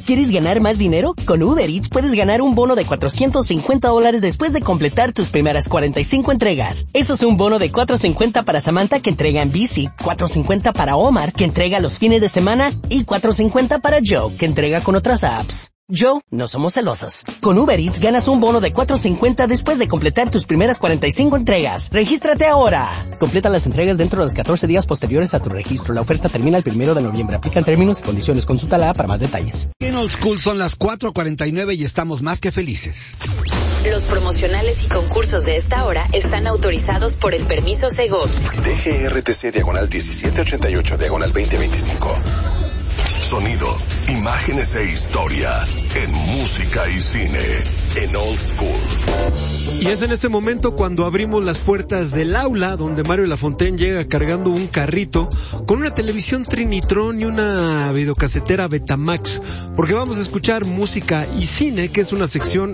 ¿Quieres ganar más dinero? Con Uber Eats puedes ganar un bono de $450 después de completar tus primeras 45 entregas. Eso es un bono de $450 para Samantha, que entrega en bici, $450 para Omar, que entrega los fines de semana, y $450 para Joe, que entrega con otras apps. Joe, no somos celosos. Con Uber Eats ganas un bono de $450 después de completar tus primeras 45 entregas. ¡Regístrate ahora! Completa las entregas dentro de los 14 días posteriores a tu registro. La oferta termina el 1 de noviembre. Aplican términos y condiciones. Consúltala para más detalles. En Old School son las 4:49 y estamos más que felices. Los promocionales y concursos de esta hora están autorizados por el permiso Segov. DGRTC /1788/2025. Sonido, imágenes e historia en música y cine en Old School. Y es en este momento cuando abrimos las puertas del aula donde Mario Lafontaine llega cargando un carrito con una televisión Trinitron y una videocasetera Betamax, porque vamos a escuchar música y cine, que es una sección...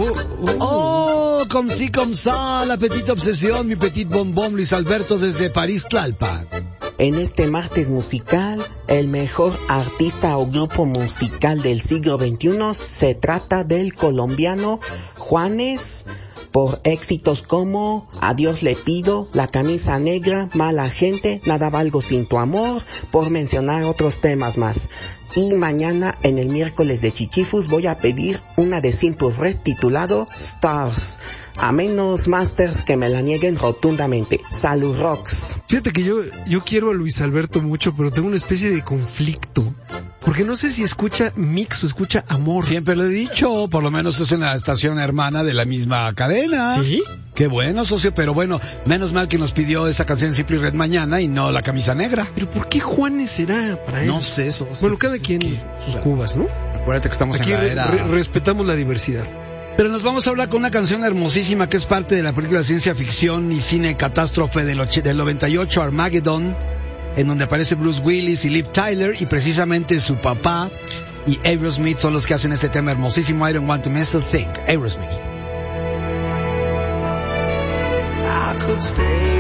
Comme si, comme ça, la petite obsesión, mi petit bombón, Luis Alberto desde París, Tlalpan. En este martes musical, el mejor artista o grupo musical del siglo XXI se trata del colombiano Juanes, por éxitos como A Dios le pido, La camisa negra, Mala gente, Nada valgo sin tu amor, por mencionar otros temas más. Y mañana, en el miércoles de Chichifus, voy a pedir una de Simple Red titulado Stars. A menos masters que me la nieguen rotundamente. Salud Rocks. Fíjate que yo quiero a Luis Alberto mucho, pero tengo una especie de conflicto. Porque no sé si escucha Mix o escucha Amor. Siempre lo he dicho, por lo menos es una estación hermana de la misma cadena. ¿Sí? Qué bueno, socio, pero bueno, menos mal que nos pidió esa canción Simple Red mañana y no La camisa negra. ¿Pero por qué Juanes será para él? No sé, eso. Bueno, cada quien sus cubas, ¿no? Acuérdate que estamos aquí en la era... respetamos la diversidad. Pero nos vamos a hablar con una canción hermosísima que es parte de la película de ciencia ficción y cine catástrofe del 98, Armageddon, en donde aparece Bruce Willis y Liv Tyler, y precisamente su papá y Aerosmith son los que hacen este tema hermosísimo, I Don't Want to Miss a Thing, Aerosmith. I could stay